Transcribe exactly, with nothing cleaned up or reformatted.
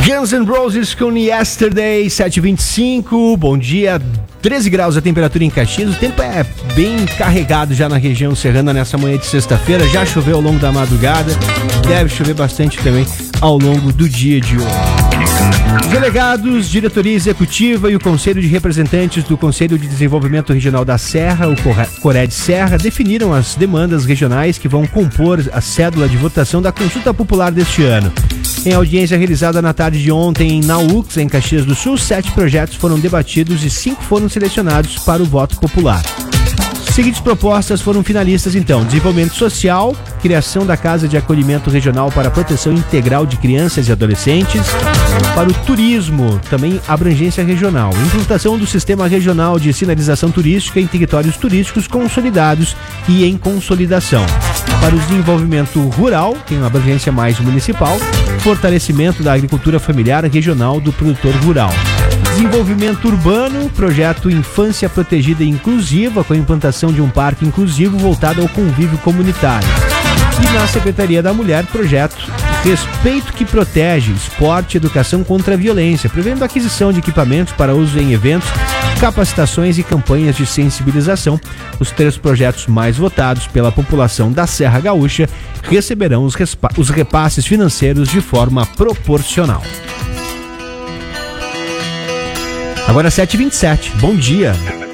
Guns N' Roses com Yesterday, sete e vinte e cinco, bom dia, treze graus a temperatura em Caxias, o tempo é bem carregado já na região serrana nessa manhã de sexta-feira, já choveu ao longo da madrugada, deve chover bastante também ao longo do dia de hoje. Os delegados, diretoria executiva e o Conselho de Representantes do Conselho de Desenvolvimento Regional da Serra, o CORED Serra, definiram as demandas regionais que vão compor a cédula de votação da consulta popular deste ano. Em audiência realizada na tarde de ontem na U C S, em Caxias do Sul, sete projetos foram debatidos e cinco foram selecionados para o voto popular. Seguintes propostas foram finalistas então: desenvolvimento social, criação da Casa de Acolhimento Regional para a Proteção Integral de Crianças e Adolescentes, para o turismo, também abrangência regional, implantação do Sistema Regional de Sinalização Turística em territórios turísticos consolidados e em consolidação, para o desenvolvimento rural, tem uma abrangência mais municipal, fortalecimento da agricultura familiar regional do produtor rural. Desenvolvimento urbano, projeto Infância Protegida e Inclusiva, com a implantação de um parque inclusivo voltado ao convívio comunitário. E na Secretaria da Mulher, projeto Respeito que Protege, Esporte e Educação contra a Violência, prevendo a aquisição de equipamentos para uso em eventos, capacitações e campanhas de sensibilização. Os três projetos mais votados pela população da Serra Gaúcha receberão os, respa- os repasses financeiros de forma proporcional. Agora sete e vinte e sete, bom dia.